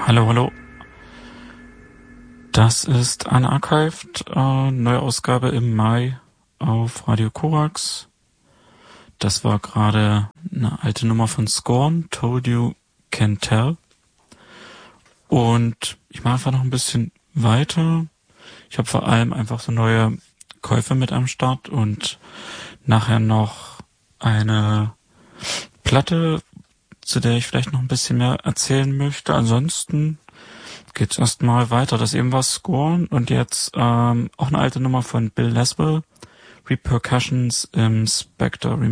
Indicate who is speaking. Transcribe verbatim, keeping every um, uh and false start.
Speaker 1: Hallo, hallo. Das ist Unarchived, äh, neue Ausgabe im Mai auf Radio Korax. Das war gerade eine alte Nummer von Scorn, Told You Can Tell. Und ich mache einfach noch ein bisschen weiter. Ich habe vor allem einfach so neue Käufe mit am Start und nachher noch eine Platte, zu der ich vielleicht noch ein bisschen mehr erzählen möchte. Ansonsten geht's erstmal weiter. Das eben war Scorn und jetzt ähm, auch eine alte Nummer von Bill Laswell, Repercussions im Spectre Remix.